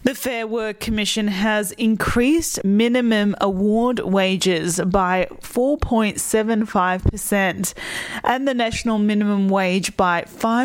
The Fair Work Commission has increased minimum award wages by 4.75% and the national minimum wage by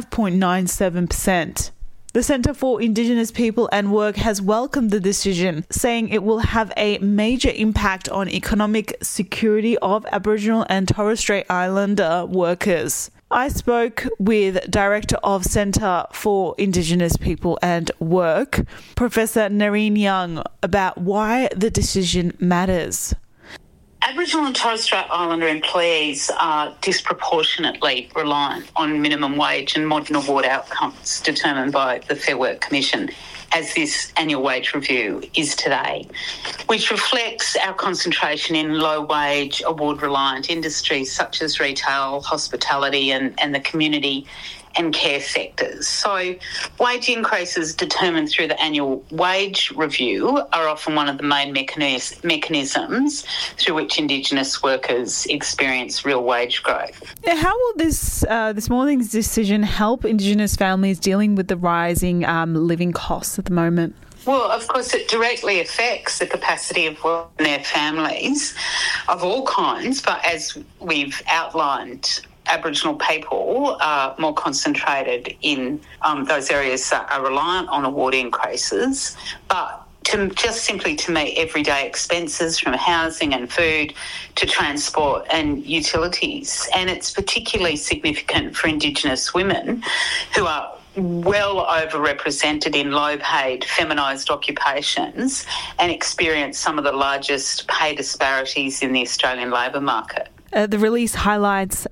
5.97%. The Centre for Indigenous People and Work has welcomed the decision, saying it will have a major impact on economic security of Aboriginal and Torres Strait Islander workers. I spoke with Director of Centre for Indigenous People and Work, Professor Narine Young, about why the decision matters. Aboriginal and Torres Strait Islander employees are disproportionately reliant on minimum wage and modern award outcomes determined by the Fair Work Commission, as this annual wage review is today, which reflects our concentration in low-wage, award-reliant industries such as retail, hospitality and the community and care sectors. So wage increases determined through the annual wage review are often one of the main mechanisms through which Indigenous workers experience real wage growth. How will this morning's decision help Indigenous families dealing with the rising living costs at the moment? Well, of course, it directly affects the capacity of work in their families of all kinds, but as we've outlined, Aboriginal people are more concentrated in those areas that are reliant on award increases, but to meet everyday expenses from housing and food to transport and utilities. And it's particularly significant for Indigenous women who are well overrepresented in low-paid, feminised occupations and experience some of the largest pay disparities in the Australian labour market. The release highlights,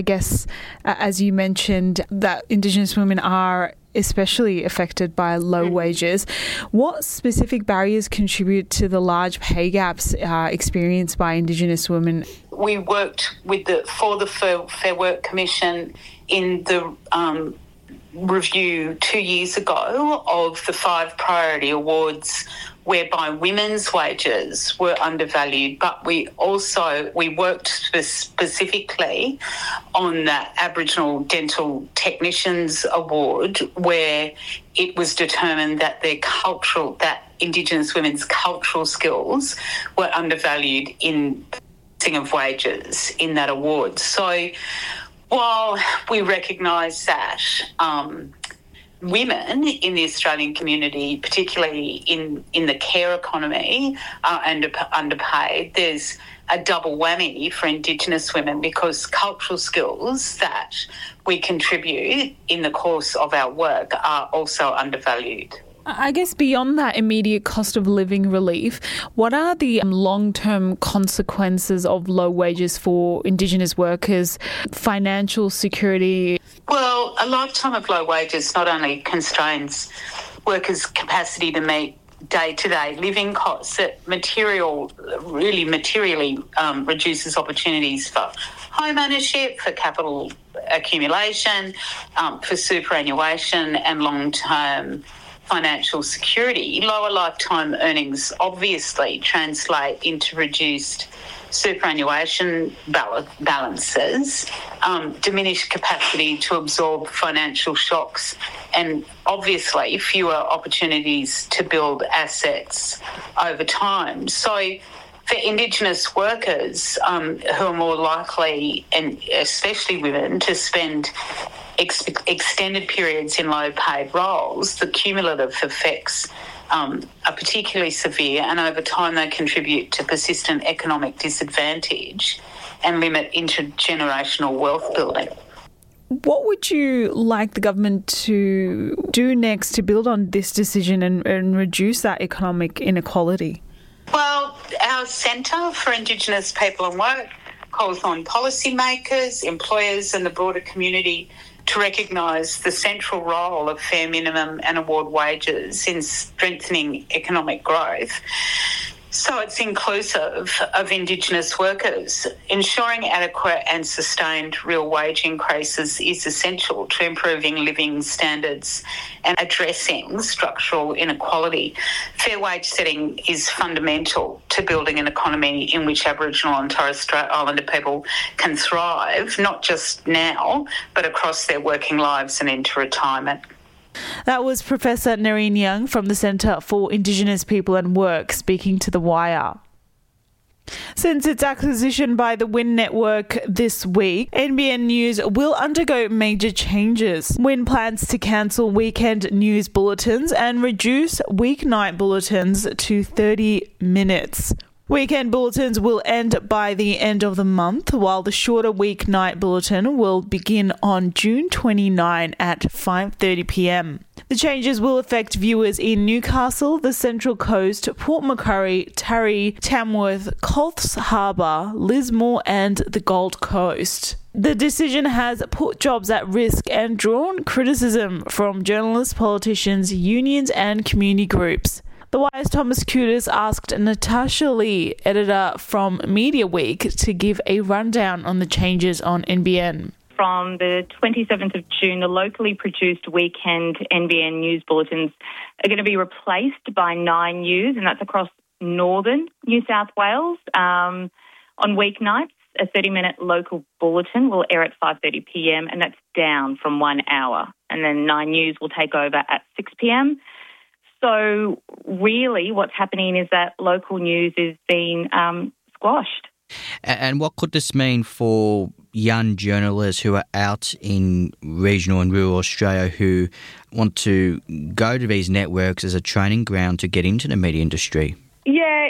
as you mentioned, that Indigenous women are especially affected by low wages. What specific barriers contribute to the large pay gaps experienced by Indigenous women? We worked for the Fair Work Commission in the review 2 years ago of the 5 priority awards whereby women's wages were undervalued, but we worked specifically on the Aboriginal Dental Technicians Award, where it was determined that Indigenous women's cultural skills were undervalued in setting of wages in that award. So while we recognise that women in the Australian community, particularly in the care economy, are underpaid, there's a double whammy for Indigenous women because cultural skills that we contribute in the course of our work are also undervalued. I guess beyond that immediate cost of living relief, what are the long-term consequences of low wages for Indigenous workers, financial security? Well, a lifetime of low wages not only constrains workers' capacity to meet day-to-day living costs, it materially reduces opportunities for home ownership, for capital accumulation, for superannuation and long-term financial security. Lower lifetime earnings obviously translate into reduced superannuation balances, diminished capacity to absorb financial shocks, and obviously fewer opportunities to build assets over time. So for Indigenous workers who are more likely, and especially women, to spend extended periods in low-paid roles, the cumulative effects are particularly severe, and over time they contribute to persistent economic disadvantage and limit intergenerational wealth building. What would you like the government to do next to build on this decision and reduce that economic inequality? Well, our Centre for Indigenous People and Work calls on policymakers, employers and the broader community to recognise the central role of fair minimum and award wages in strengthening economic growth. So it's inclusive of Indigenous workers. Ensuring adequate and sustained real wage increases is essential to improving living standards and addressing structural inequality. Fair wage setting is fundamental to building an economy in which Aboriginal and Torres Strait Islander people can thrive, not just now, but across their working lives and into retirement. That was Professor Nerine Young from the Centre for Indigenous People and Work speaking to The Wire. Since its acquisition by the WIN network this week, NBN News will undergo major changes. WIN plans to cancel weekend news bulletins and reduce weeknight bulletins to 30 minutes. Weekend bulletins will end by the end of the month, while the shorter weeknight bulletin will begin on June 29 at 5:30 p.m. The changes will affect viewers in Newcastle, the Central Coast, Port Macquarie, Taree, Tamworth, Coffs Harbour, Lismore and the Gold Coast. The decision has put jobs at risk and drawn criticism from journalists, politicians, unions and community groups. The Wire's Thomas Kutis asked Natasha Lee, editor from Media Week, to give a rundown on the changes on NBN. From the 27th of June, the locally produced weekend NBN news bulletins are going to be replaced by 9 News, and that's across northern New South Wales. On weeknights, a 30-minute local bulletin will air at 5:30 p.m, and that's down from 1 hour. And then 9 News will take over at 6 p.m. So really what's happening is that local news is being squashed. And what could this mean for young journalists who are out in regional and rural Australia who want to go to these networks as a training ground to get into the media industry? Yeah,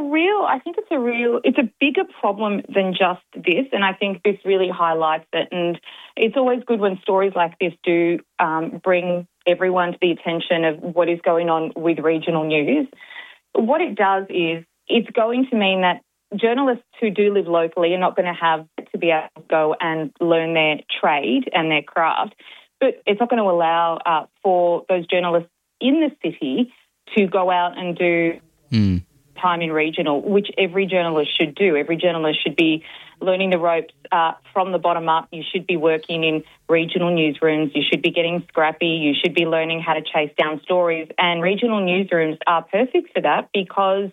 it's a bigger problem than just this, and I think this really highlights it. And it's always good when stories like this do bring everyone to the attention of what is going on with regional news. What it does is it's going to mean that journalists who do live locally are not going to have to be able to go and learn their trade and their craft, but it's not going to allow for those journalists in the city to go out and do time in regional, which every journalist should do. Every journalist should be learning the ropes from the bottom up. You should be working in regional newsrooms. You should be getting scrappy. You should be learning how to chase down stories. And regional newsrooms are perfect for that because,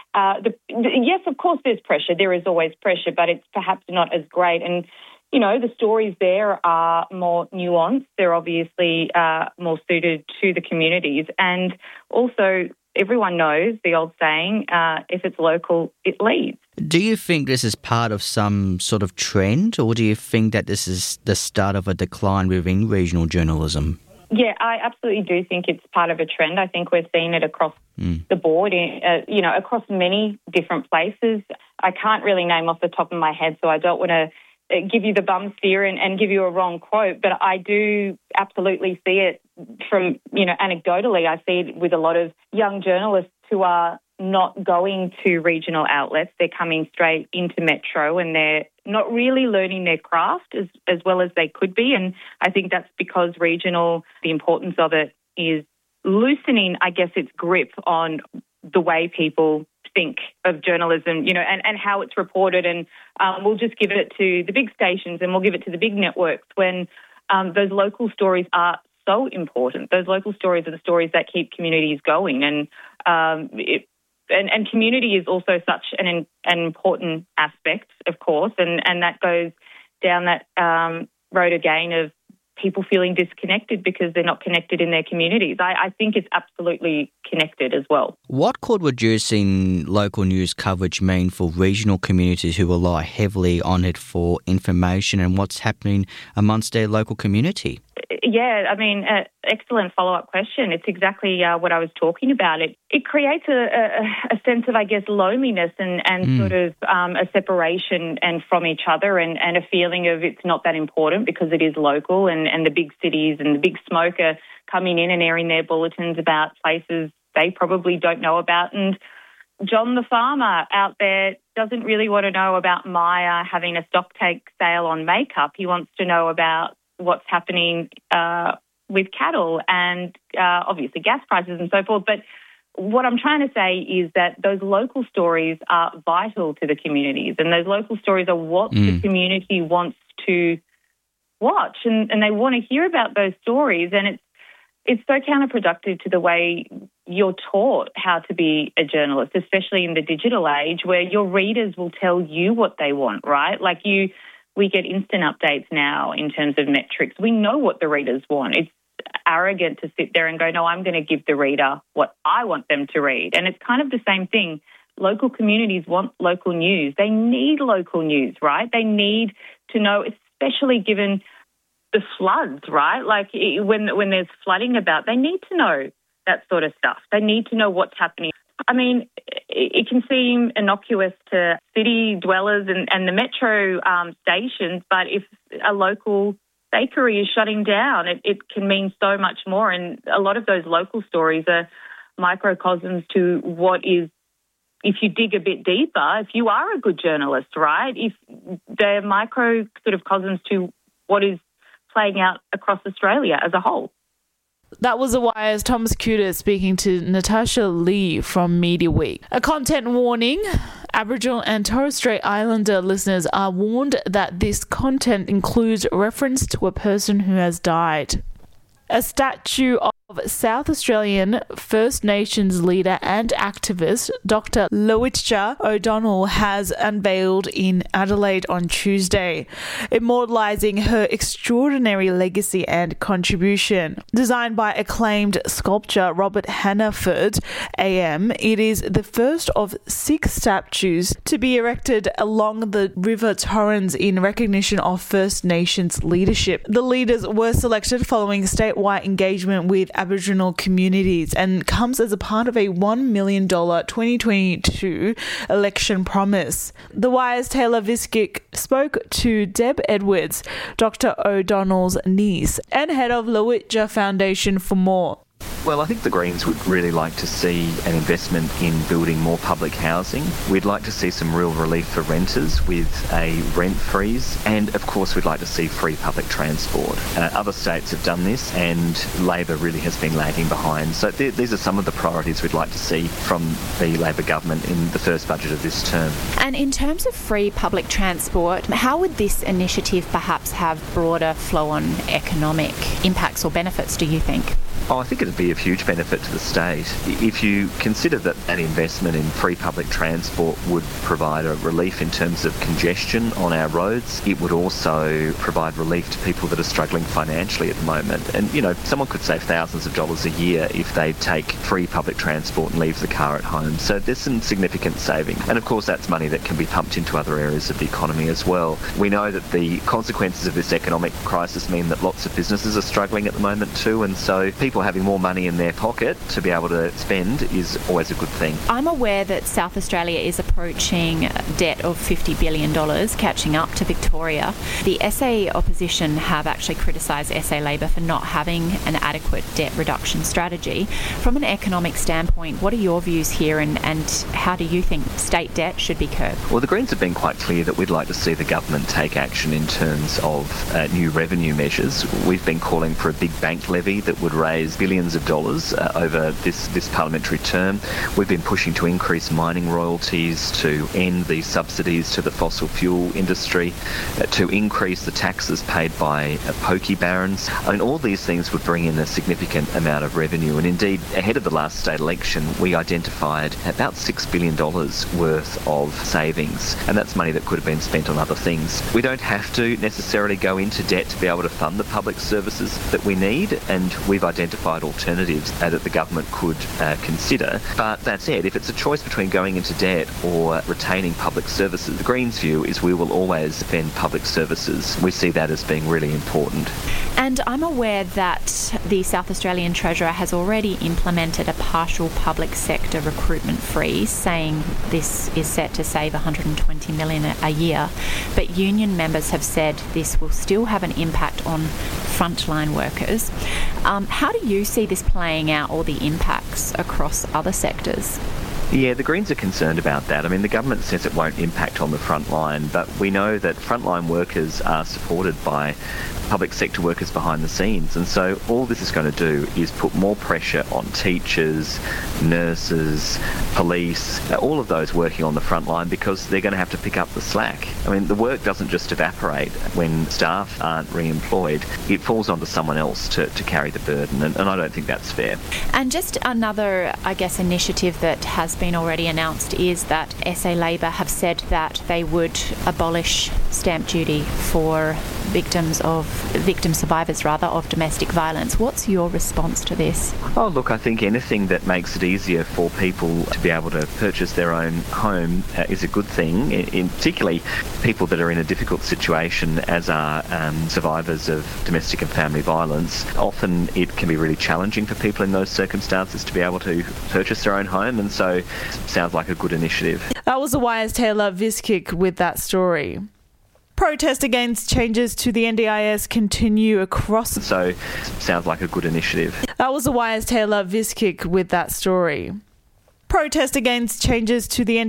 yes, of course there's pressure. There is always pressure, but it's perhaps not as great. And, you know, the stories there are more nuanced. They're obviously more suited to the communities. And also, everyone knows the old saying, if it's local, it leads. Do you think this is part of some sort of trend, or do you think that this is the start of a decline within regional journalism? Yeah, I absolutely do think it's part of a trend. I think we're seeing it across the board, across many different places. I can't really name off the top of my head, so I don't want to give you the bum steer and give you a wrong quote, but I do absolutely see it from, anecdotally, I see it with a lot of young journalists who are not going to regional outlets. They're coming straight into Metro and they're not really learning their craft as well as they could be. And I think that's because regional, the importance of it is loosening, I guess, its grip on the way people think of journalism, and how it's reported. And we'll just give it to the big stations and we'll give it to the big networks when those local stories are so important. Those local stories are the stories that keep communities going. And community is also such an important aspect, of course, and that goes down that road again of people feeling disconnected because they're not connected in their communities. I think it's absolutely connected as well. What could reducing local news coverage mean for regional communities who rely heavily on it for information and what's happening amongst their local community? Yeah, excellent follow-up question. It's exactly what I was talking about. It creates a sense of, I guess, loneliness and sort of a separation and from each other and a feeling of it's not that important because it is local and the big cities and the big smoke are coming in and airing their bulletins about places they probably don't know about. And John the farmer out there doesn't really want to know about Maya having a stocktake sale on makeup. He wants to know about what's happening with cattle and obviously gas prices and so forth. But what I'm trying to say is that those local stories are vital to the communities and those local stories are what the community wants to watch and they want to hear about those stories. And it's so counterproductive to the way you're taught how to be a journalist, especially in the digital age where your readers will tell you what they want, right? We get instant updates now in terms of metrics. We know what the readers want. It's arrogant to sit there and go, no, I'm going to give the reader what I want them to read. And it's kind of the same thing. Local communities want local news. They need local news, right? They need to know, especially given the floods, right? Like when there's flooding about, they need to know that sort of stuff. They need to know what's happening. I mean, it can seem innocuous to city dwellers and the metro stations, but if a local bakery is shutting down, it can mean so much more. And a lot of those local stories are microcosms to what is, if you dig a bit deeper, if you are a good journalist, right, if they're micro sort of cosms to what is playing out across Australia as a whole. That was The Wire's Thomas Cuda speaking to Natasha Lee from Media Week. A content warning. Aboriginal and Torres Strait Islander listeners are warned that this content includes reference to a person who has died. A statue of South Australian First Nations leader and activist Dr. Lowitja O'Donnell has unveiled in Adelaide on Tuesday, immortalising her extraordinary legacy and contribution. Designed by acclaimed sculptor Robert Hannaford AM, it is the first of 6 statues to be erected along the River Torrens in recognition of First Nations leadership. The leaders were selected following statewide engagement with Aboriginal communities and comes as a part of a $1 million 2022 election promise. The Wire's Taylor Viskick spoke to Deb Edwards, Dr. O'Donnell's niece and head of Lowitja Foundation, for more. Well, I think the Greens would really like to see an investment in building more public housing. We'd like to see some real relief for renters with a rent freeze. And, of course, we'd like to see free public transport. Other states have done this and Labor really has been lagging behind. So these are some of the priorities we'd like to see from the Labor government in the first budget of this term. And in terms of free public transport, how would this initiative perhaps have broader flow-on economic impacts or benefits, do you think? Oh, I think it'd be of huge benefit to the state. If you consider that an investment in free public transport would provide a relief in terms of congestion on our roads, it would also provide relief to people that are struggling financially at the moment. And, you know, someone could save thousands of dollars a year if they take free public transport and leave the car at home. So there's some significant saving. And, of course, that's money that can be pumped into other areas of the economy as well. We know that the consequences of this economic crisis mean that lots of businesses are struggling at the moment too, and so people having more money in their pocket to be able to spend is always a good thing. I'm aware that South Australia is approaching debt of $50 billion, catching up to Victoria. The SA opposition have actually criticised SA Labor for not having an adequate debt reduction strategy. From an economic standpoint, what are your views here and how do you think state debt should be curbed? Well, the Greens have been quite clear that we'd like to see the government take action in terms of new revenue measures. We've been calling for a big bank levy that would raise billions of dollars over this parliamentary term. We've been pushing to increase mining royalties, to end the subsidies to the fossil fuel industry, to increase the taxes paid by pokie barons. I mean, all these things would bring in a significant amount of revenue. And indeed, ahead of the last state election, we identified about $6 billion worth of savings. And that's money that could have been spent on other things. We don't have to necessarily go into debt to be able to fund the public services that we need. And we've identified alternatives that the government could consider. But that said, if it's a choice between going into debt or retaining public services, the Greens' view is we will always defend public services. We see that as being really important. And I'm aware that the South Australian Treasurer has already implemented a partial public sector recruitment freeze, saying this is set to save $120 million a year. But union members have said this will still have an impact on frontline workers. How do you see this playing out, or the impacts across other sectors? Yeah, the Greens are concerned about that. I mean, the government says it won't impact on the front line, but we know that frontline workers are supported by public sector workers behind the scenes. And so all this is going to do is put more pressure on teachers, nurses, police, all of those working on the front line, because they're going to have to pick up the slack. I mean, the work doesn't just evaporate when staff aren't re-employed. It falls onto someone else to carry the burden, and I don't think that's fair. And just another, I guess, initiative that has been already announced is that SA Labor have said that they would abolish stamp duty for survivors of domestic violence. What's your response to this? Oh, look, I think anything that makes it easier for people to be able to purchase their own home is a good thing, in particularly people that are in a difficult situation, as are survivors of domestic and family violence. Often it can be really challenging for people in those circumstances to be able to purchase their own home, and so it sounds like a good initiative. That was the Wire's Taylor Viskick with that story. Protests against changes to the NDIS continue across... So, sounds like a good initiative. That was the Wire's Taylor Viskick with that story. Protests against changes to the